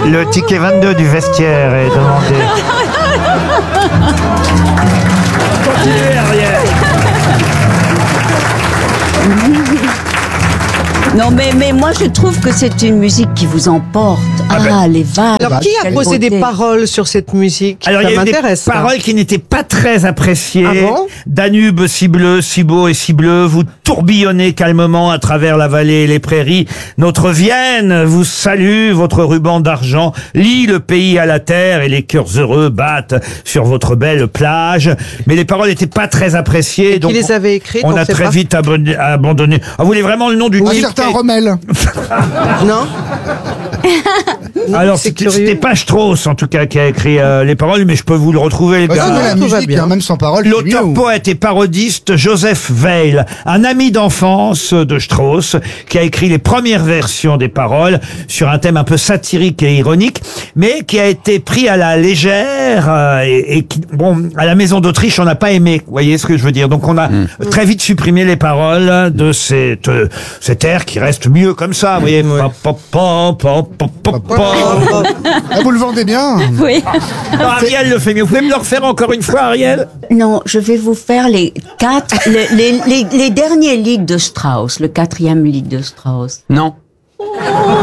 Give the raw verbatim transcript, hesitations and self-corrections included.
Le ticket vingt-deux du vestiaire est demandé. Continuez, Ariel. Non, mais, mais moi, je trouve que c'est une musique qui vous emporte. Ah, ben. les vagues. Alors, qui a quelle posé des beauté. paroles sur cette musique? Alors, Ça il y a eu des m'intéresse. ça. paroles qui n'étaient pas très appréciées. Ah bon Danube si bleu, si beau et si bleu, vous tourbillonnez calmement à travers la vallée et les prairies. Notre Vienne vous salue, votre ruban d'argent lie le pays à la terre et les cœurs heureux battent sur votre belle plage. Mais les paroles n'étaient pas très appréciées. Qui donc les avait écrites? On on a sait très pas. vite abonné- abandonné. Ah, vous voulez vraiment le nom du Un type certain qui- Rommel. Non. Alors, c'est c'était curieux. c'était pas Strauss, en tout cas, qui a écrit euh, les paroles, mais je peux vous le retrouver, les Ouais, gars. mais la tout va musique, bien. hein, même sans parole, c'est L'auteur, mieux. poète et parodiste Joseph Weil, un ami d'enfance de Strauss, qui a écrit les premières versions des paroles sur un thème un peu satirique et ironique, mais qui a été pris à la légère euh, et, et qui, bon, à la Maison d'Autriche, on n'a pas aimé. Vous voyez ce que je veux dire? Donc, on a très vite supprimé les paroles de cette, euh, cet air qui reste mieux comme ça. Vous voyez? Pa, pa, pa, pa, pa, pa, pa. Ah, vous le vendez bien. Oui. Non, Ariel le fait mieux. Vous pouvez me le refaire encore une fois, Ariel? Non, je vais vous faire les quatre, les, les, les, les derniers ligues de Strauss, le quatrième ligue de Strauss. Non.